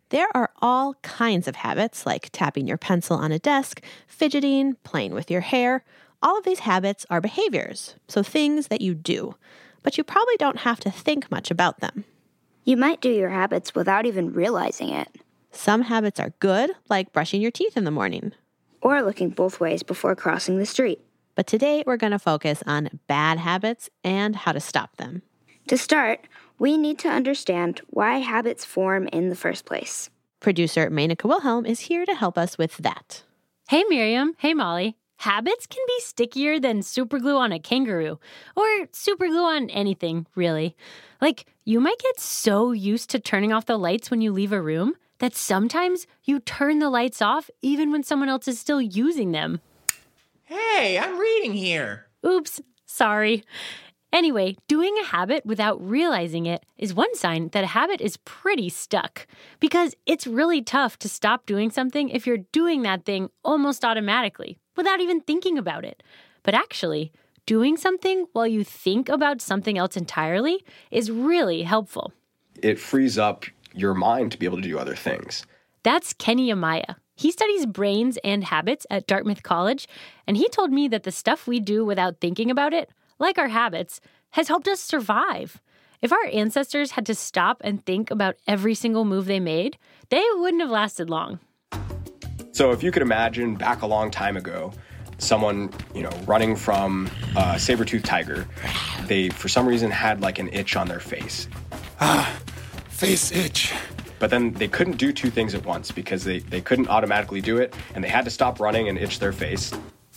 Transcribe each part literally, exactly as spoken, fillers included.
There are all kinds of habits like tapping your pencil on a desk, fidgeting, playing with your hair. All of these habits are behaviors, so things that you do, but you probably don't have to think much about them. You might do your habits without even realizing it. Some habits are good, like brushing your teeth in the morning. Or looking both ways before crossing the street. But today we're going to focus on bad habits and how to stop them. To start, we need to understand why habits form in the first place. Producer Menaka Wilhelm is here to help us with that. Hey, Miriam. Hey, Molly. Habits can be stickier than superglue on a kangaroo, or superglue on anything, really. Like, you might get so used to turning off the lights when you leave a room that sometimes you turn the lights off even when someone else is still using them. Hey, I'm reading here. Oops, sorry. Anyway, doing a habit without realizing it is one sign that a habit is pretty stuck, because it's really tough to stop doing something if you're doing that thing almost automatically, without even thinking about it. But actually, doing something while you think about something else entirely is really helpful. It frees up your mind to be able to do other things. That's Kenny Amaya. He studies brains and habits at Dartmouth College, and he told me that the stuff we do without thinking about it, like our habits, has helped us survive. If our ancestors had to stop and think about every single move they made, they wouldn't have lasted long. So if you could imagine back a long time ago, someone, you know, running from a saber-toothed tiger, they, for some reason, had like an itch on their face. Ah, face itch. But then they couldn't do two things at once because they, they couldn't automatically do it, and they had to stop running and itch their face.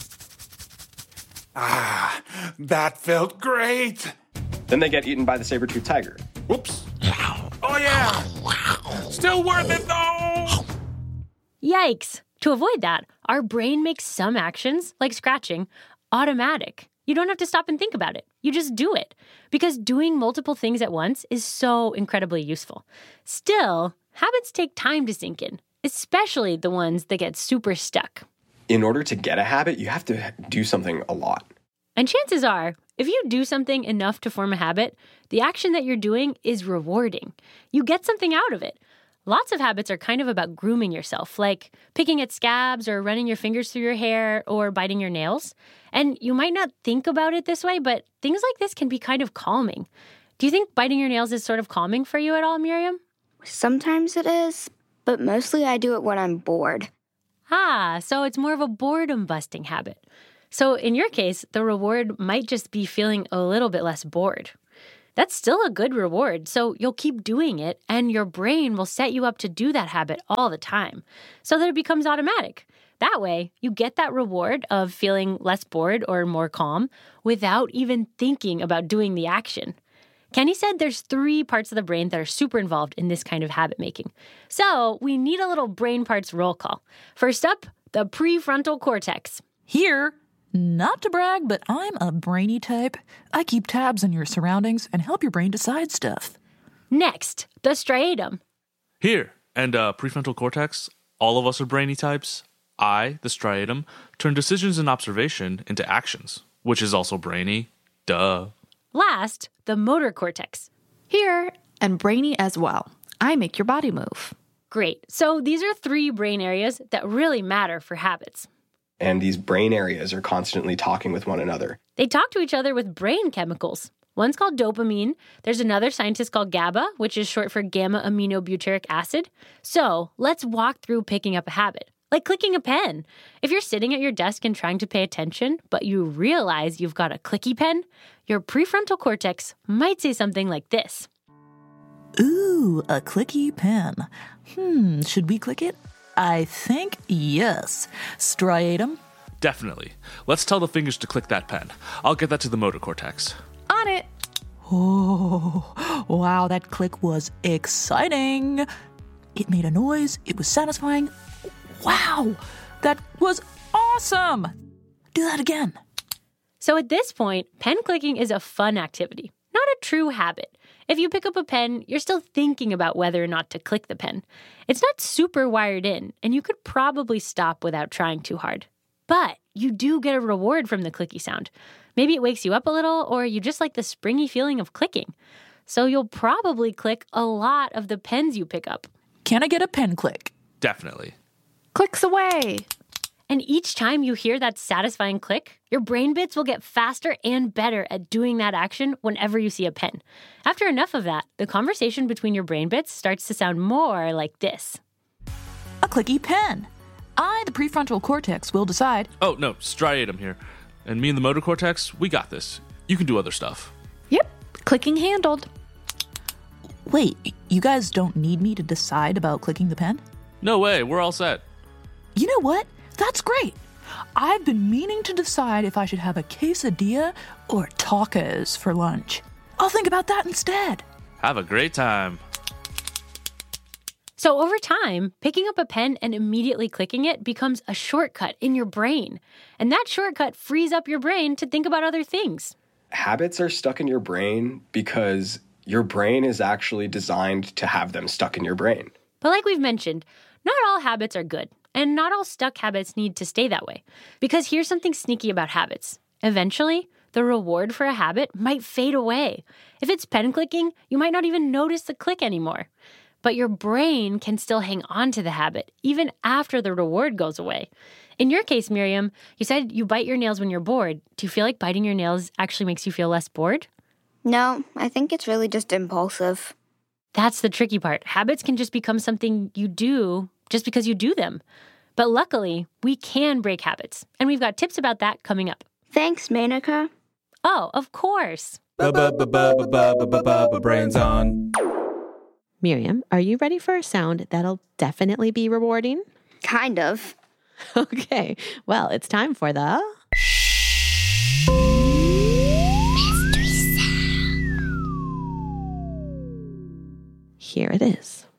Ah, that felt great. Then they get eaten by the saber-toothed tiger. Whoops. Oh, yeah. Still worth it, though. Yikes. To avoid that, our brain makes some actions, like scratching, automatic. You don't have to stop and think about it. You just do it. Because doing multiple things at once is so incredibly useful. Still, habits take time to sink in, especially the ones that get super stuck. In order to get a habit, you have to do something a lot. And chances are, if you do something enough to form a habit, the action that you're doing is rewarding. You get something out of it. Lots of habits are kind of about grooming yourself, like picking at scabs or running your fingers through your hair or biting your nails. And you might not think about it this way, but things like this can be kind of calming. Do you think biting your nails is sort of calming for you at all, Miriam? Sometimes it is, but mostly I do it when I'm bored. Ah, so it's more of a boredom-busting habit. So in your case, the reward might just be feeling a little bit less bored. That's still a good reward, so you'll keep doing it, and your brain will set you up to do that habit all the time, so that it becomes automatic. That way, you get that reward of feeling less bored or more calm without even thinking about doing the action. Kenny said there's three parts of the brain that are super involved in this kind of habit making. So we need a little brain parts roll call. First up, the prefrontal cortex. Here, not to brag, but I'm a brainy type. I keep tabs on your surroundings and help your brain decide stuff. Next, the striatum. Here, and uh, prefrontal cortex, all of us are brainy types. I, the striatum, turn decisions and observation into actions, which is also brainy. Duh. Last, the motor cortex. Here, and brainy as well. I make your body move. Great. So these are three brain areas that really matter for habits. And these brain areas are constantly talking with one another. They talk to each other with brain chemicals. One's called dopamine. There's another scientist called GABA, which is short for gamma-aminobutyric acid. So let's walk through picking up a habit, like clicking a pen. If you're sitting at your desk and trying to pay attention, but you realize you've got a clicky pen, your prefrontal cortex might say something like this. Ooh, a clicky pen. Hmm, should we click it? I think yes. Striatum? Definitely. Let's tell the fingers to click that pen. I'll get that to the motor cortex. On it. Oh, wow, that click was exciting. It made a noise. It was satisfying. Wow, that was awesome. Do that again. So at this point, pen clicking is a fun activity, not a true habit. If you pick up a pen, you're still thinking about whether or not to click the pen. It's not super wired in, and you could probably stop without trying too hard. But you do get a reward from the clicky sound. Maybe it wakes you up a little, or you just like the springy feeling of clicking. So you'll probably click a lot of the pens you pick up. Can I get a pen click? Definitely. Clicks away. And each time you hear that satisfying click, your brain bits will get faster and better at doing that action whenever you see a pen. After enough of that, the conversation between your brain bits starts to sound more like this. A clicky pen. I, the prefrontal cortex, will decide. Oh, no, striatum here. And me and the motor cortex, we got this. You can do other stuff. Yep, clicking handled. Wait, you guys don't need me to decide about clicking the pen? No way, we're all set. You know what? That's great. I've been meaning to decide if I should have a quesadilla or tacos for lunch. I'll think about that instead. Have a great time. So over time, picking up a pen and immediately clicking it becomes a shortcut in your brain. And that shortcut frees up your brain to think about other things. Habits are stuck in your brain because your brain is actually designed to have them stuck in your brain. But like we've mentioned, not all habits are good. And not all stuck habits need to stay that way. Because here's something sneaky about habits. Eventually, the reward for a habit might fade away. If it's pen clicking, you might not even notice the click anymore. But your brain can still hang on to the habit, even after the reward goes away. In your case, Miriam, you said you bite your nails when you're bored. Do you feel like biting your nails actually makes you feel less bored? No, I think it's really just impulsive. That's the tricky part. Habits can just become something you do just because you do them. But luckily, we can break habits. And we've got tips about that coming up. Thanks, Menaka. Oh, of course. Brains on. Miriam, are you ready for a sound that'll definitely be rewarding? Kind of. Okay, well, it's time for the... Mystery sound. Here it is.